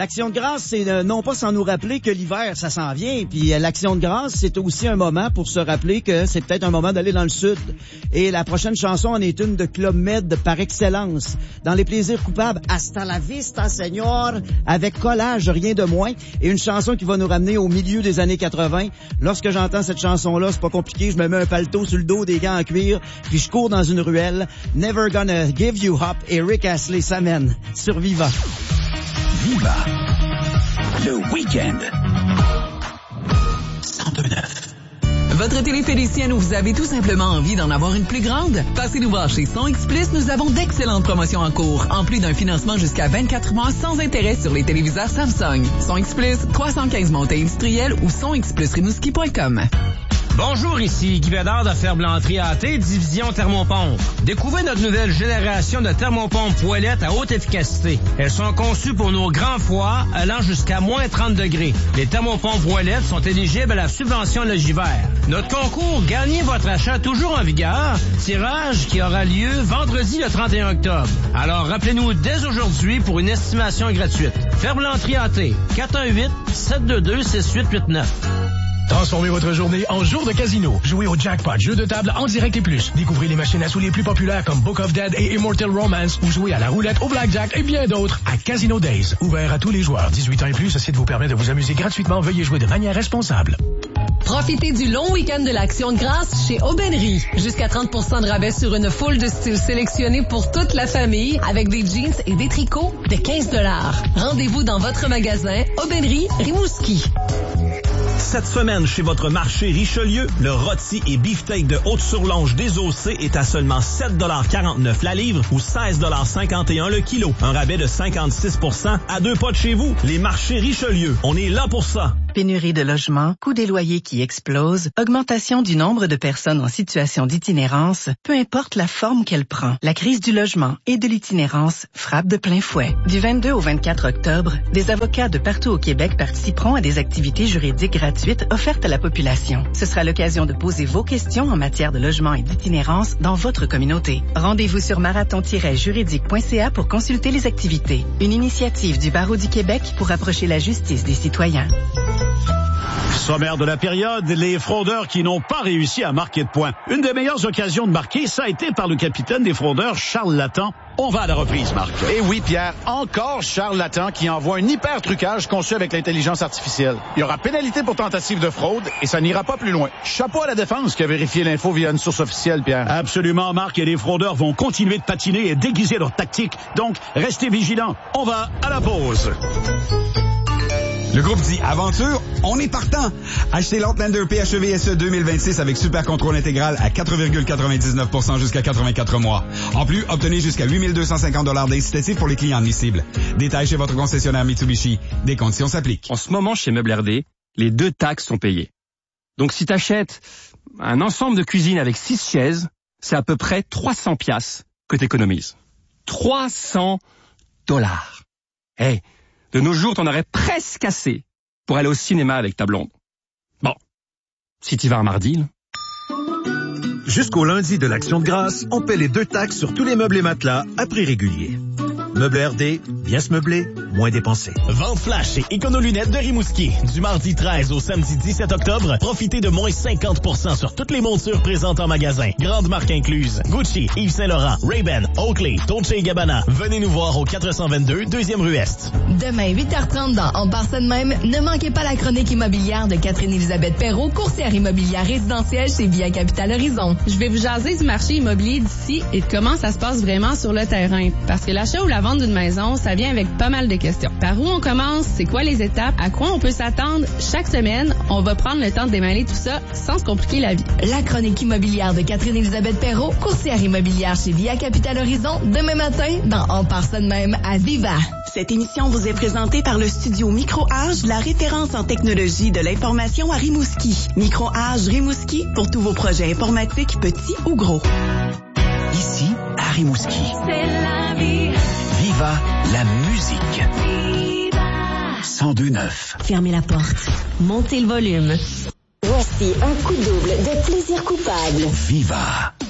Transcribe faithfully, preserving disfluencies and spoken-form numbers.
L'Action de grâce, c'est euh, non pas sans nous rappeler que l'hiver, ça s'en vient. Puis euh, l'Action de grâce, c'est aussi un moment pour se rappeler que c'est peut-être un moment d'aller dans le sud. Et la prochaine chanson en est une de Club Med par excellence. Dans les plaisirs coupables, Hasta la vista, señor, avec collage, rien de moins. Et une chanson qui va nous ramener au milieu des années quatre-vingts. Lorsque j'entends cette chanson-là, c'est pas compliqué. Je me mets un paletot sur le dos, des gants en cuir, puis je cours dans une ruelle. Never Gonna Give You Up et Rick Astley s'amène sur Viva. Viva, le week-end. cent deux neuf. Votre télé Félicienne ou vous avez tout simplement envie d'en avoir une plus grande? Passez nous voir chez Son X Plus, nous avons d'excellentes promotions en cours, en plus d'un financement jusqu'à vingt-quatre mois sans intérêt sur les téléviseurs Samsung. Son X Plus, trois cent quinze Montée Industrielle ou son x plus rimouski point com. Bonjour, ici Guy Bédard de Ferblanterie A T, division thermopompe. Découvrez notre nouvelle génération de thermopompes poêlettes à haute efficacité. Elles sont conçues pour nos grands froids allant jusqu'à moins trente degrés. Les thermopompes poêlettes sont éligibles à la subvention légivère. Notre concours Gagnez votre achat toujours en vigueur, tirage qui aura lieu vendredi le trente et un octobre. Alors rappelez-nous dès aujourd'hui pour une estimation gratuite. Ferblanterie A T, quatre un huit, sept deux deux, six huit huit neuf. Transformez votre journée en jour de casino. Jouez au jackpot, jeu de table en direct et plus. Découvrez les machines à sous les plus populaires comme Book of Dead et Immortal Romance ou jouez à la roulette, au blackjack et bien d'autres à Casino Days. Ouvert à tous les joueurs. dix-huit ans et plus, ceci vous permet de vous amuser gratuitement. Veuillez jouer de manière responsable. Profitez du long week-end de l'Action de grâce chez Aubainerie. Jusqu'à trente pour cent de rabais sur une foule de styles sélectionnés pour toute la famille avec des jeans et des tricots de quinze dollars. Rendez-vous dans votre magasin Aubainerie Rimouski. Cette semaine, chez votre marché Richelieu, le rôti et beefsteak de Haute-Surlonge désossé est à seulement sept dollars quarante-neuf la livre ou seize dollars cinquante et un le kilo. Un rabais de cinquante-six pour cent à deux pas de chez vous. Les marchés Richelieu, on est là pour ça. Pénurie de logements, coût des loyers qui explosent, augmentation du nombre de personnes en situation d'itinérance, peu importe la forme qu'elle prend, la crise du logement et de l'itinérance frappe de plein fouet. Du vingt-deux au vingt-quatre octobre, des avocats de partout au Québec participeront à des activités juridiques gratuites offertes à la population. Ce sera l'occasion de poser vos questions en matière de logement et d'itinérance dans votre communauté. Rendez-vous sur marathon tiret juridique point c a pour consulter les activités. Une initiative du Barreau du Québec pour rapprocher la justice des citoyens. Sommaire de la période, les fraudeurs qui n'ont pas réussi à marquer de points. Une des meilleures occasions de marquer, ça a été par le capitaine des fraudeurs, Charles Lattan. On va à la reprise, Marc. Eh oui, Pierre, encore Charles Lattan qui envoie un hyper-trucage conçu avec l'intelligence artificielle. Il y aura pénalité pour tentative de fraude et ça n'ira pas plus loin. Chapeau à la défense qui a vérifié l'info via une source officielle, Pierre. Absolument, Marc, et les fraudeurs vont continuer de patiner et déguiser leurs tactiques. Donc, restez vigilants. On va à la pause. Le groupe dit Aventure, on est partant. Achetez l'Outlander P H E V S E deux mille vingt-six avec super contrôle intégral à quatre virgule quatre-vingt-dix-neuf pour cent jusqu'à quatre-vingt-quatre mois. En plus, obtenez jusqu'à huit mille deux cent cinquante dollars d'incitatifs pour les clients admissibles. Détails chez votre concessionnaire Mitsubishi. Des conditions s'appliquent. En ce moment, chez Meubles R D, les deux taxes sont payées. Donc si tu achètes un ensemble de cuisine avec six chaises, c'est à peu près trois cents piastres que tu économises. trois cents dollars. Hey, de nos jours, t'en aurais presque assez pour aller au cinéma avec ta blonde. Bon, si t'y vas un mardi, là. Jusqu'au lundi de l'Action de grâce, on paie les deux taxes sur tous les meubles et matelas à prix régulier. Meubles R D, bien se meubler, moins dépenser. Vente flash chez Éconolunettes de Rimouski. Du mardi treize au samedi dix-sept octobre, profitez de moins cinquante pour cent sur toutes les montures présentes en magasin. Grandes marques incluses. Gucci, Yves Saint-Laurent, Ray-Ban, Oakley, Dolce et Gabbana. Venez nous voir au quatre cent vingt-deux, deuxième rue Est. Demain, huit heures trente dans On part ça de même, ne manquez pas la chronique immobilière de Catherine-Élisabeth Perrault, courtière immobilière résidentielle chez Via Capital Horizon. Je vais vous jaser du marché immobilier d'ici et de comment ça se passe vraiment sur le terrain. Parce que l'achat ou la vente d'une maison, ça vient avec pas mal de questions. Par où on commence? C'est quoi les étapes? À quoi on peut s'attendre? Chaque semaine, on va prendre le temps de démêler tout ça sans se compliquer la vie. La chronique immobilière de Catherine-Élisabeth Perrault, courtière immobilière chez Via Capital Horizon, demain matin dans On part ça de même à Viva. Cette émission vous est présentée par le studio Micro-Age, la référence en technologie de l'information à Rimouski. Micro-Age Rimouski pour tous vos projets informatiques, petits ou gros. Ici, à Rimouski. C'est la vie. Viva la musique. Viva. cent deux neuf. Fermez la porte. Montez le volume. Voici un coup double de plaisir coupable. Viva.